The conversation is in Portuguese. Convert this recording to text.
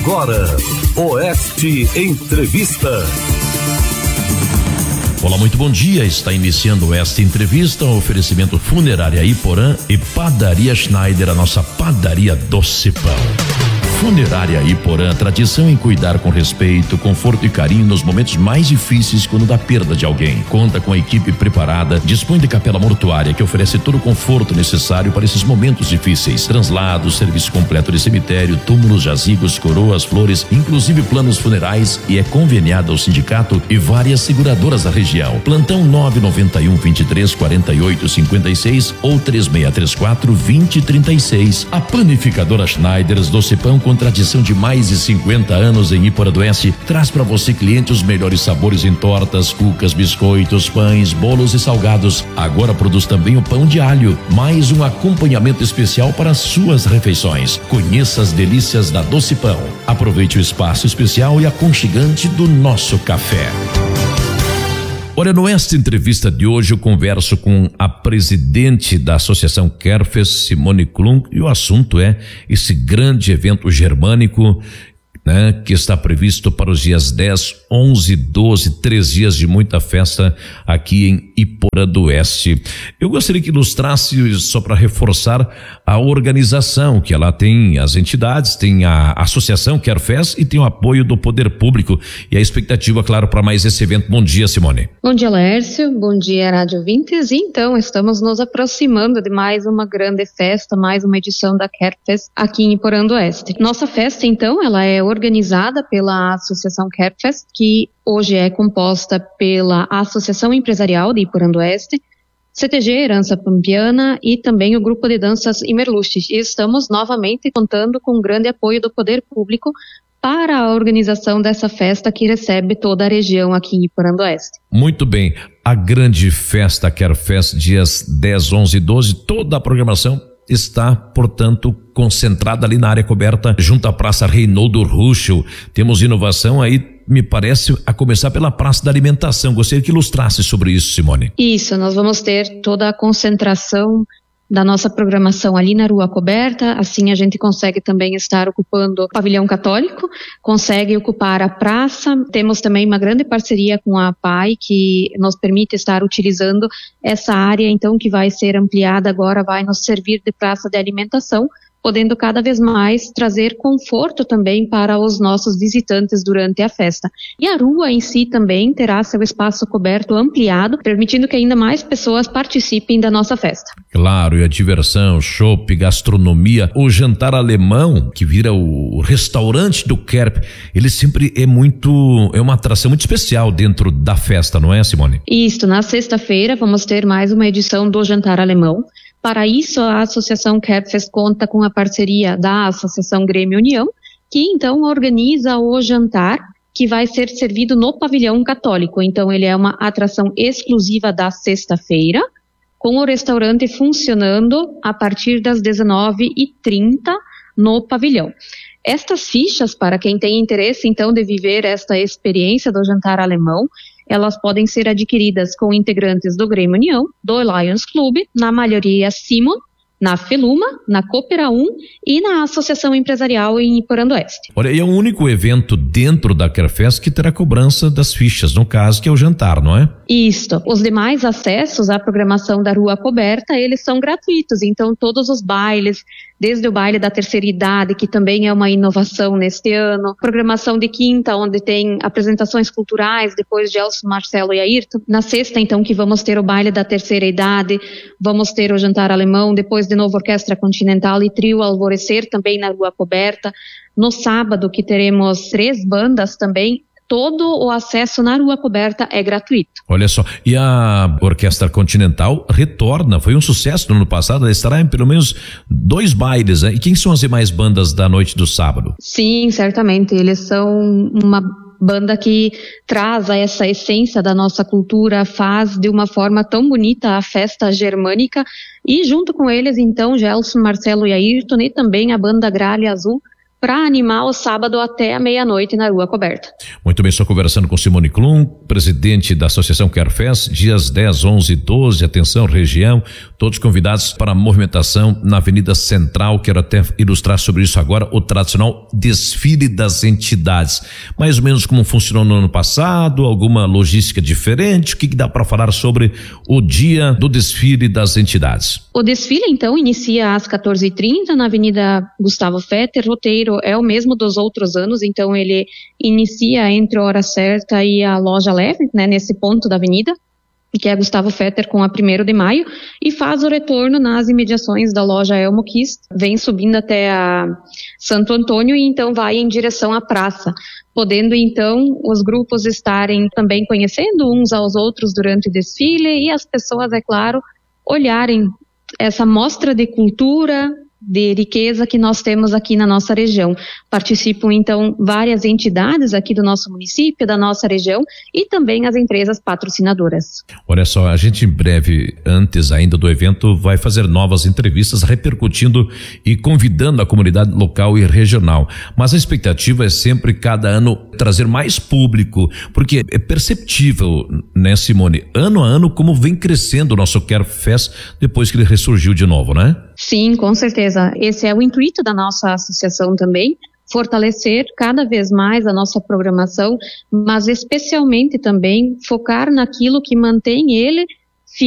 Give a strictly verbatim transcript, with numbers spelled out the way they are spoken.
Agora, Oeste Entrevista. Olá, muito bom dia. Está iniciando esta entrevista, um oferecimento Funerária Iporã e Padaria Schneider, a nossa padaria doce pão. Funerária Iporã, tradição em cuidar com respeito, conforto e carinho nos momentos mais difíceis quando da perda de alguém. Conta com a equipe preparada, dispõe de capela mortuária que oferece todo o conforto necessário para esses momentos difíceis. Translados, serviço completo de cemitério, túmulos, jazigos, coroas, flores, inclusive planos funerais, e é conveniada ao sindicato e várias seguradoras da região. Plantão nove nove um, vinte e três, quarenta e oito, cinquenta e seis ou três seis três quatro, vinte, trinta e seis. A Panificadora Schneiders Doce Pão, com tradição de mais de cinquenta anos em Iporã do Oeste, traz para você, cliente, os melhores sabores em tortas, cucas, biscoitos, pães, bolos e salgados. Agora produz também o pão de alho, mais um acompanhamento especial para as suas refeições. Conheça as delícias da Doce Pão. Aproveite o espaço especial e aconchegante do nosso café. Olha, nesta entrevista de hoje eu converso com a presidente da Associação Kerfest, Simone Klunk, e o assunto é esse grande evento germânico, né, que está previsto para os dias dez, onze, doze, três dias de muita festa aqui em Iporã do Oeste. Eu gostaria que ilustrasse, só para reforçar, a organização, que ela tem as entidades, tem a Associação Kerfest e tem o apoio do Poder Público e a expectativa, claro, para mais esse evento. Bom dia, Simone. Bom dia, Laércio. Bom dia, Rádio Ouvintes. Então, estamos nos aproximando de mais uma grande festa, mais uma edição da Kerfest aqui em Iporã do Oeste. Nossa festa, então, ela é organizada pela Associação Kerfest, que hoje é composta pela Associação Empresarial de Iporã do Oeste, C T G Herança Pampiana e também o Grupo de Danças Imerluxes. E estamos novamente contando com um grande apoio do Poder Público para a organização dessa festa que recebe toda a região aqui em Iporã do Oeste. Muito bem. A grande festa Kerfest, dias dez, onze e doze, toda a programação está, portanto, concentrada ali na área coberta junto à Praça Reinaldo Ruschel. Temos inovação aí, me parece, a começar pela Praça da Alimentação. Gostaria que ilustrasse sobre isso, Simone. Isso, nós vamos ter toda a concentração da nossa programação ali na Rua Coberta. Assim a gente consegue também estar ocupando o pavilhão católico, consegue ocupar a praça. Temos também uma grande parceria com a P A I, que nos permite estar utilizando essa área, então, que vai ser ampliada agora, vai nos servir de praça de alimentação, podendo cada vez mais trazer conforto também para os nossos visitantes durante a festa. E a rua em si também terá seu espaço coberto ampliado, permitindo que ainda mais pessoas participem da nossa festa. Claro, e a diversão, chopp, gastronomia, o jantar alemão, que vira o restaurante do Kerp, ele sempre é muito, é uma atração muito especial dentro da festa, não é, Simone? Isso, na sexta-feira vamos ter mais uma edição do jantar alemão. Para isso, a Associação Kerfest conta com a parceria da Associação Grêmio União, que então organiza o jantar, que vai ser servido no pavilhão católico. Então, ele é uma atração exclusiva da sexta-feira, com o restaurante funcionando a partir das dezenove e trinta no pavilhão. Estas fichas, para quem tem interesse, então, de viver esta experiência do jantar alemão, elas podem ser adquiridas com integrantes do Grêmio União, do Lions Club, na Malharia Simon, na Feluma, na Coopera um e na Associação Empresarial em Iporã do Oeste. Olha, e é o único evento dentro da Kerfest que terá cobrança das fichas, no caso, que é o jantar, não é? Isto. Os demais acessos à programação da Rua Coberta, eles são gratuitos, então todos os bailes, desde o baile da terceira idade, que também é uma inovação neste ano, programação de quinta, onde tem apresentações culturais, depois de Elcio, Marcelo e Ayrton. Na sexta, então, que vamos ter o baile da terceira idade, vamos ter o jantar alemão, depois de novo Orquestra Continental e Trio Alvorecer, também na Rua Coberta. No sábado, que teremos três bandas também, todo o acesso na Rua Coberta é gratuito. Olha só, e a Orquestra Continental retorna, foi um sucesso no ano passado, ela estará em pelo menos dois bailes, né? E quem são as demais bandas da noite do sábado? Sim, certamente, eles são uma banda que traz essa essência da nossa cultura, faz de uma forma tão bonita a festa germânica, e junto com eles, então, Gelson, Marcelo e Ayrton, e também a banda Gralha Azul, para animar o sábado até a meia-noite na Rua Coberta. Muito bem, estou conversando com Simone Klum, presidente da Associação Querfest, dias dez, onze e doze, atenção região, todos convidados para a movimentação na Avenida Central. Quero até ilustrar sobre isso agora, o tradicional desfile das entidades, mais ou menos como funcionou no ano passado, alguma logística diferente, o que, que dá para falar sobre o dia do desfile das entidades? O desfile então inicia às quatorze e trinta na Avenida Gustavo Fetter, roteiro é o mesmo dos outros anos, então ele inicia entre a hora certa e a loja leve, né, nesse ponto da avenida, que é Gustavo Fetter com a primeiro de maio, e faz o retorno nas imediações da loja Elmo Kiss, vem subindo até a Santo Antônio e então vai em direção à praça, podendo então os grupos estarem também conhecendo uns aos outros durante o desfile e as pessoas, é claro, olharem essa mostra de cultura, de riqueza que nós temos aqui na nossa região. Participam então várias entidades aqui do nosso município, da nossa região e também as empresas patrocinadoras. Olha só, a gente em breve, antes ainda do evento, vai fazer novas entrevistas repercutindo e convidando a comunidade local e regional, mas a expectativa é sempre cada ano trazer mais público, porque é perceptível, né, Simone, ano a ano como vem crescendo o nosso Querfest depois que ele ressurgiu de novo, né? Sim, com certeza. Esse é o intuito da nossa associação também, fortalecer cada vez mais a nossa programação, mas especialmente também focar naquilo que mantém ele